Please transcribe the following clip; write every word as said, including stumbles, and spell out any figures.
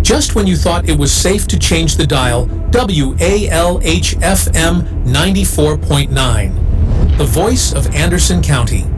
Just when you thought it was safe to change the dial, W A L H F M ninety-four point nine, the voice of Anderson County.